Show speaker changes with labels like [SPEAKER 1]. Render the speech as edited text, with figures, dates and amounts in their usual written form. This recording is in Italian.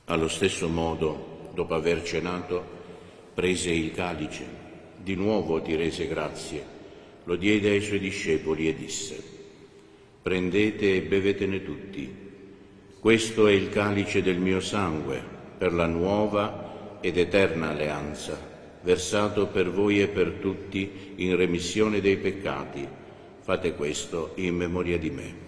[SPEAKER 1] Allo stesso modo, dopo aver cenato, prese il calice, di nuovo ti rese grazie, lo diede ai suoi discepoli e disse: «Prendete e bevetene tutti. Questo è il calice del mio sangue, per la nuova ed eterna alleanza, versato per voi e per tutti in remissione dei peccati. Fate questo in memoria di me».